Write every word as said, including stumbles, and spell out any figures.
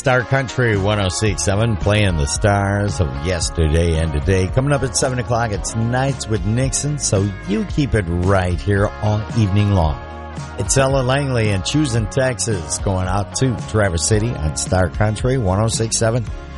Star Country one oh six point seven, playing the stars of yesterday and today. Coming up at seven o'clock, it's Nights with Nixon, so you keep it right here all evening long. It's Ella Langley in Choosing, Texas, going out to Traverse City on Star Country one oh six point seven.